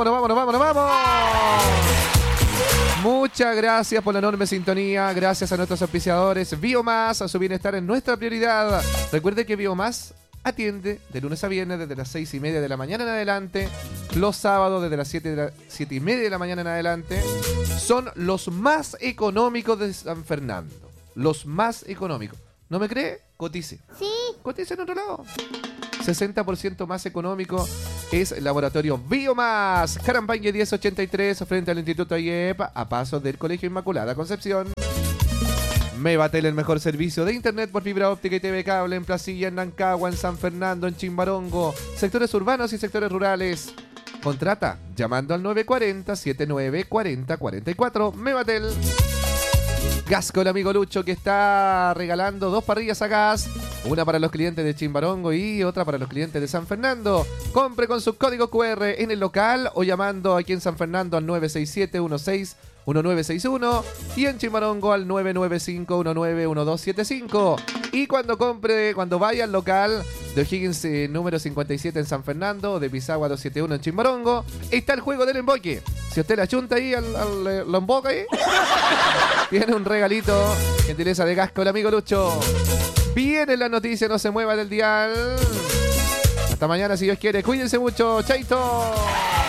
Vámonos, vámonos, vámonos. Muchas gracias por la enorme sintonía. Gracias a nuestros auspiciadores. Biomás, a su bienestar es nuestra prioridad. Recuerde que Biomás atiende de lunes a viernes desde las 6:30 de la mañana en adelante. Los sábados desde las 7:30 de la mañana en adelante. Son los más económicos de San Fernando. Los más económicos. ¿No me cree? Cotice. Sí. Cotice en otro lado. 60% más económico es Laboratorio Biomás. Carampañe 1083 frente al Instituto IEP a pasos del Colegio Inmaculada Concepción. Mevatel, el mejor servicio de internet por fibra óptica y TV cable en Placilla, en Rancagua, en San Fernando, en Chimbarongo, sectores urbanos y sectores rurales. Contrata llamando al 940-7940-44. Mevatel. Gas con el amigo Lucho, que está regalando 2 parrillas a gas. Una para los clientes de Chimbarongo y otra para los clientes de San Fernando. Compre con su código QR en el local o llamando aquí en San Fernando al 967-16-1961 y en Chimbarongo al 995-191275. Y cuando vaya al local de O'Higgins número 57 en San Fernando, de Pisagua 271 en Chimbarongo, está el juego del emboque. Si usted la chunta ahí, lo emboca ahí, tiene un regalito. Gentileza de Gas con el amigo Lucho. Viene la noticia, no se mueva del dial. Hasta mañana si Dios quiere. Cuídense mucho. Chaito.